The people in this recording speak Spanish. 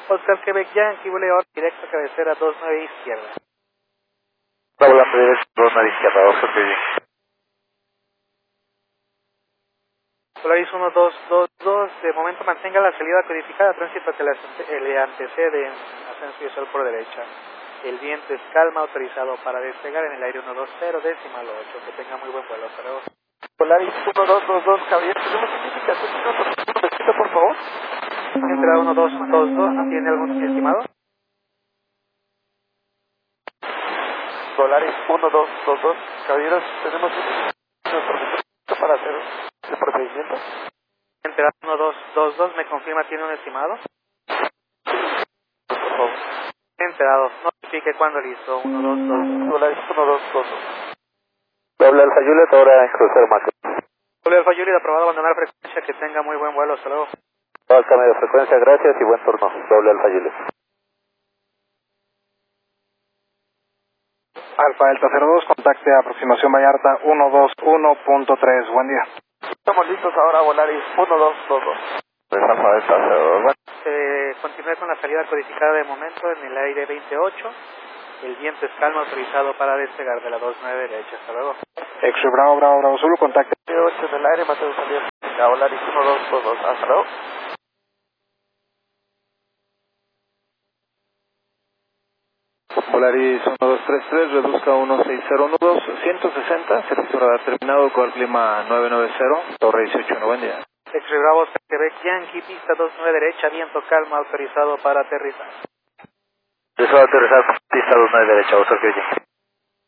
Oscar Quebec Yankee, Boulevard, directo cabecera 29 izquierda. Volante derecho, 29 izquierda, Oscar Quebec. Polaris 1222, de momento mantenga la salida codificada, tránsito que le antecede en ascenso y sol por derecha. El viento es calma, autorizado para despegar en el aire 120, decimal 8, que tenga muy buen vuelo, hasta luego. Polaris 1222, Javier, tenemos indicación de por favor. Entrada 1222, ¿tiene algún estimado? Polaris 1222, caballeros, tenemos un para hacer el procedimiento. Entrada 1222, ¿me confirma tiene un estimado? Por favor. Entrado, notifique cuando listo, 122. Polaris 1222. Doble Alfa Juliet, ahora en crucero máximo. Doble Alfa Juliet, aprobado abandonar frecuencia, que tenga muy buen vuelo, hasta luego. Alta media frecuencia, gracias y buen turno. Doble Alfa Juliet. Alfa Delta 02, contacte aproximación Vallarta 121.3, buen día. Estamos listos ahora, Volaris 1222. Es Alfa Delta 02, bueno. Continúe con la salida codificada de momento en el aire 28. El viento es calma, autorizado para despegar de la 29 derecha, hasta luego. X-Ray Bravo Zulu, contacte. 8 en el aire, Mateo salida. La Volaris 1222, hasta luego. Polaris 1233, reduzca 1601, 160, servicio radar terminado, con clima 990, Torre 18, buen día. X-Ray Bravo, Quebec Yankee, pista 29 derecha, viento calma, autorizado para aterrizar. Deseo aterrizar con pista 29 derecha, Oscar Quebec.